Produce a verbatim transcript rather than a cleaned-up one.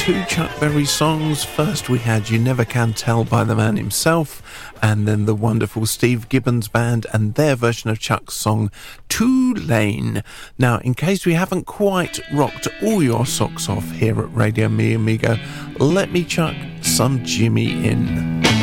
two Chuck Berry songs. First we had You Never Can Tell by the man himself, and then the wonderful Steve Gibbons Band and their version of Chuck's song Tulane. Now, in case we haven't quite rocked all your socks off here at Radio Mi Amigo, let me chuck some Jimmy in.